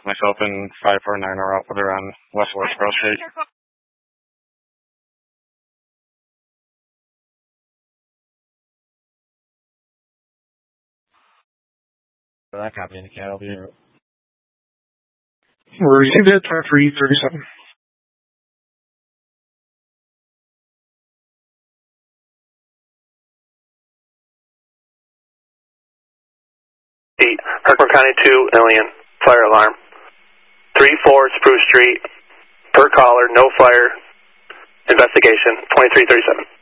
Myself and 549 are out there on West Westboro Street. For that copy indicate, I'll be here. Received it, 337. Herkimer County 2, Alien, fire alarm. 34 Spruce Street, per caller, no fire, investigation, 2337.